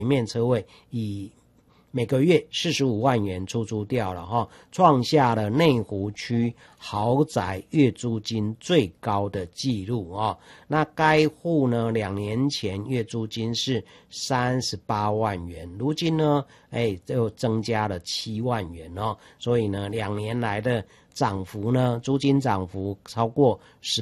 面车位以每个月45万元出租掉了哈，创下了内湖区豪宅月租金最高的纪录啊。那该户呢，2年前月租金是38万元，如今呢，就增加了7万元哦。所以呢，2年来的涨幅呢，租金涨幅超过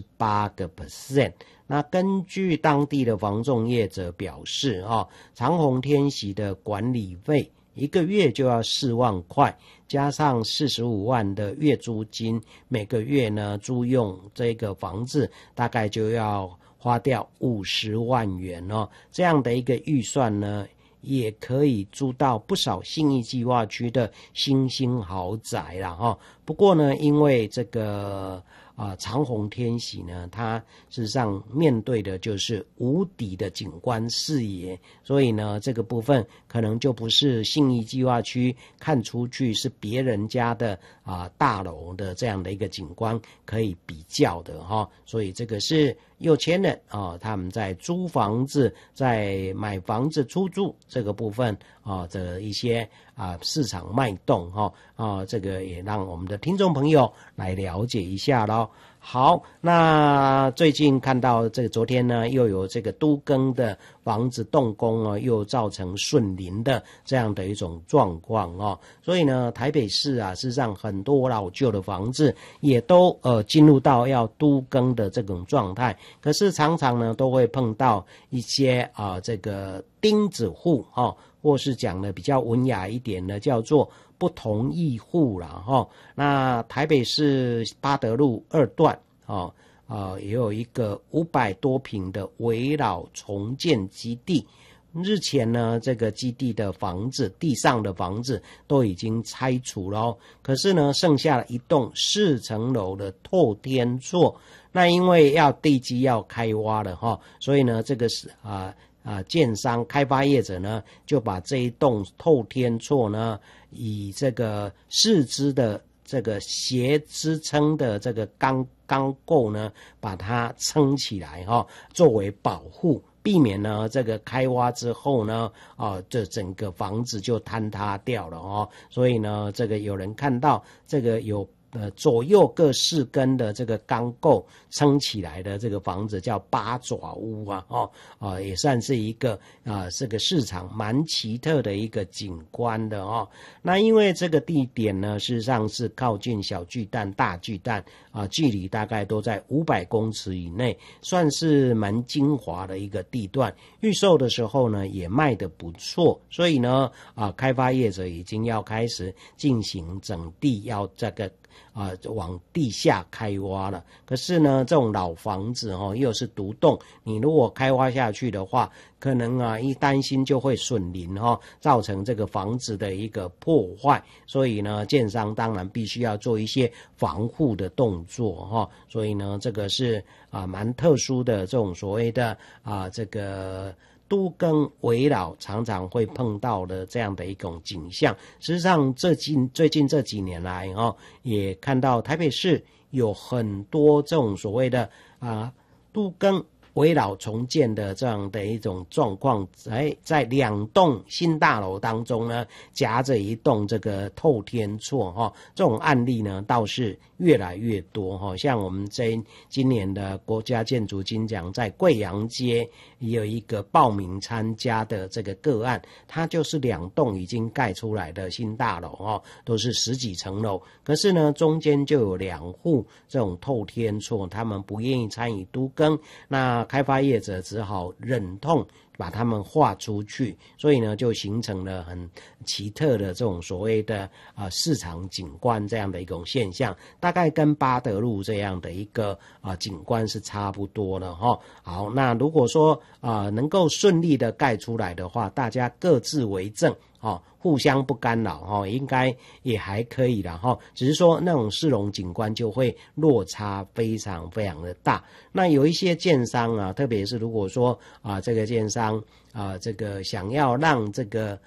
18%。那根据当地的房仲业者表示长鸿天喜的管理费1个月就要4万块，加上45万的月租金，每个月呢租用这个房子大概就要花掉50万元哦。这样的一个预算呢，也可以租到不少信义计划区的新兴豪宅啦哈。不过呢，因为这个长鸿天喜呢，它事实上面对的就是无敌的景观视野，所以呢，这个部分可能就不是信义计划区看出去是别人家的大楼的这样的一个景观可以比较的哈。所以这个是有钱人他们在租房子、在买房子出租这个部分的一些市场脉动这个也让我们的听众朋友来了解一下咯。好，那最近看到这个昨天呢，又有这个都更的房子动工又造成顺邻的这样的一种状况所以呢，台北市事实上很多老旧的房子也都进入到要都更的这种状态，可是常常呢都会碰到一些这个钉子户或是讲的比较文雅一点的叫做不同意户啦那台北市八德路2段也有一个500多坪的危老重建基地，日前呢这个基地的房子地上的房子都已经拆除了可是呢剩下了一栋4层楼的透天厝，那因为要地基要开挖了所以呢这个是建商开发业者呢就把这一栋透天厝呢以这个4支的这个斜支撑的这个钢构呢把它撑起来作为保护，避免呢这个开挖之后呢这整个房子就坍塌掉了所以呢这个有人看到这个有左右各4根的这个钢构撑起来的这个房子叫八爪屋也算是一个这个市场蛮奇特的一个景观的那因为这个地点呢事实上是靠近小巨蛋、大巨蛋距离大概都在500公尺以内，算是蛮精华的一个地段，预售的时候呢也卖得不错，所以呢开发业者已经要开始进行整地，要这个往地下开挖了。可是呢这种老房子又是独栋，你如果开挖下去的话，可能一担心就会损邻造成这个房子的一个破坏，所以呢建商当然必须要做一些防护的动作所以呢这个是蛮特殊的这种所谓的这个都更危老常常会碰到的这样的一种景象。事实上最近这几年来也看到台北市有很多这种所谓的都更危老重建的这样的一种状况，在2栋新大楼当中呢夹着一栋这个透天厝这种案例呢倒是越来越多像我们今年的国家建筑金奖在贵阳街也有一个报名参加的这个个案，它就是2栋已经盖出来的新大楼都是10几层楼，可是呢中间就有2户这种透天厝，他们不愿意参与都更，那开发业者只好忍痛把它们划出去，所以呢就形成了很奇特的这种所谓的市场景观这样的一种现象，大概跟八德路这样的一个景观是差不多的好，那如果说能够顺利的盖出来的话，大家各自为政互相不干扰应该也还可以啦只是说那种市容景观就会落差非常非常的大。那有一些建商特别是如果说这个建商这个想要让这个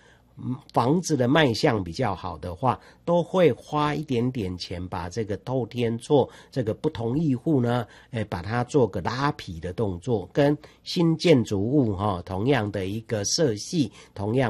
房子的卖相比较好的话，都会花一点点钱把这个透天厝这个不同意户呢，把它做个拉皮的动作，跟新建筑物同样的一个色系，同样